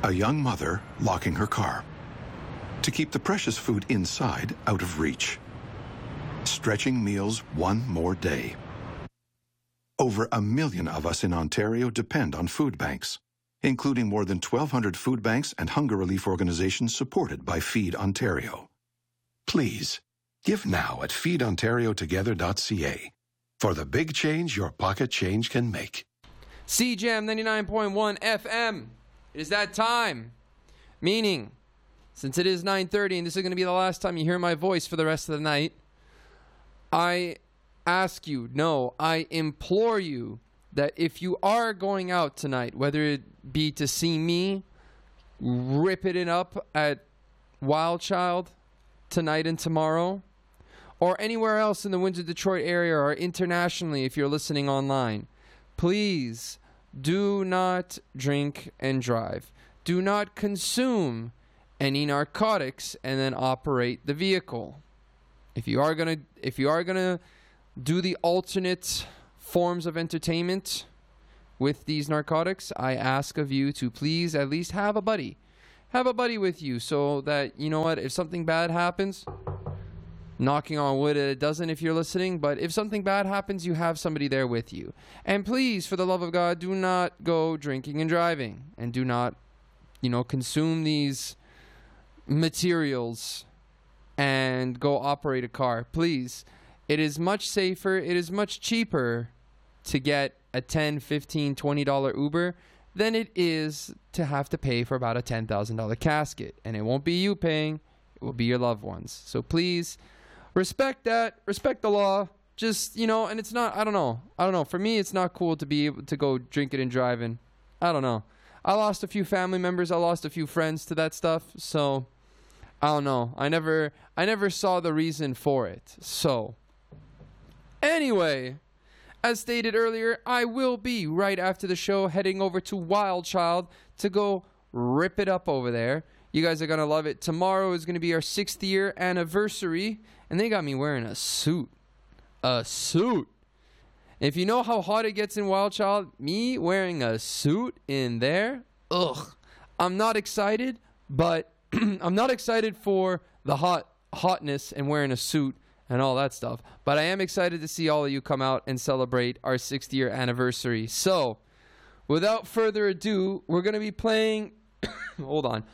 A young mother locking her car to keep the precious food inside out of reach. Stretching meals one more day. Over 1 million of us in Ontario depend on food banks, including more than 1,200 food banks and hunger relief organizations supported by Feed Ontario. Please, give now at feedontariotogether.ca for the big change your pocket change can make. CJAM 99.1 FM. It is that time. Meaning, since it is 9:30 and this is going to be the last time you hear my voice for the rest of the night, I ask you, no, I implore you that if you are going out tonight, whether it be to see me ripping it up at Wild Child tonight and tomorrow, or anywhere else in the Windsor, Detroit area, or internationally if you're listening online, please do not drink and drive. Do not consume any narcotics and then operate the vehicle. If you are gonna do the alternate forms of entertainment with these narcotics, I ask of you to please at least have a buddy. Have a buddy with you so that, you know what, if something bad happens, knocking on wood it doesn't if you're listening, but if something bad happens, you have somebody there with you. And please, for the love of God, do not go drinking and driving, and do not, consume these materials and go operate a car. Please. It is much safer, it is much cheaper to get a $10, $15, $20 Uber than it is to have to pay for about a $10,000 casket. And it won't be you paying, it will be your loved ones. So please, respect that, respect the law. Just, and it's not, I don't know. For me, it's not cool to be able to go drinking and driving. I don't know. I lost a few family members, I lost a few friends to that stuff, so I don't know. I never saw the reason for it. So anyway, as stated earlier, I will be right after the show heading over to Wild Child to go rip it up over there. You guys are going to love it. Tomorrow is going to be our 6th year anniversary, and they got me wearing a suit. A suit. If you know how hot it gets in Wild Child, me wearing a suit in there, ugh. I'm not excited, but I'm not excited for the hotness and wearing a suit and all that stuff. But I am excited to see all of you come out and celebrate our 6th year anniversary. So, without further ado, we're going to be playing... Hold on.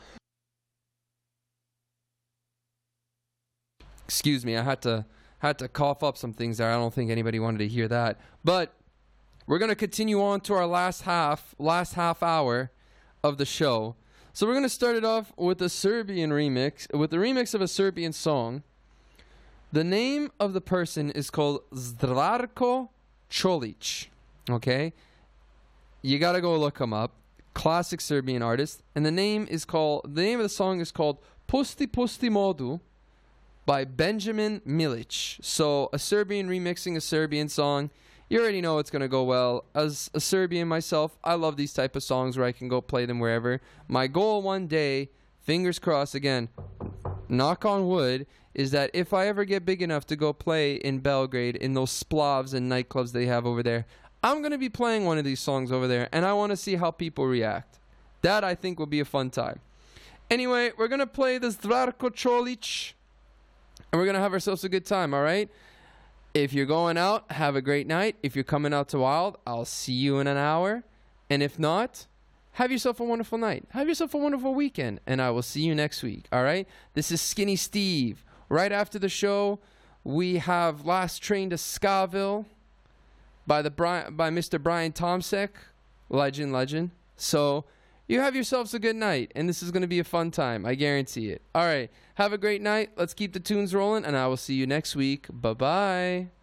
Excuse me, I had to cough up some things there. I don't think anybody wanted to hear that. But we're going to continue on to our last half hour of the show. So we're going to start it off with a Serbian remix, with the remix of a Serbian song. The name of the person is called Zdravko Čolić. Okay? You got to go look him up. Classic Serbian artist. And the name of the song is called Pusti Pusti Modu by Benjamin Milic. So a Serbian remixing a Serbian song. You already know it's going to go well. As a Serbian myself, I love these type of songs where I can go play them wherever. My goal one day, fingers crossed again, knock on wood, is that if I ever get big enough to go play in Belgrade in those splavs and nightclubs they have over there, I'm going to be playing one of these songs over there, and I want to see how people react. That, I think, will be a fun time. Anyway, we're going to play this Zdravko Čolić, and we're going to have ourselves a good time, all right? If you're going out, have a great night. If you're coming out to Wild, I'll see you in an hour. And if not, have yourself a wonderful night. Have yourself a wonderful weekend. And I will see you next week, all right? This is Skinny Steve. Right after the show, we have Last Train to Skaville by Mr. Brian Tomsek. Legend. So you have yourselves a good night. And this is going to be a fun time. I guarantee it. All right. Have a great night. Let's keep the tunes rolling. And I will see you next week. Bye-bye.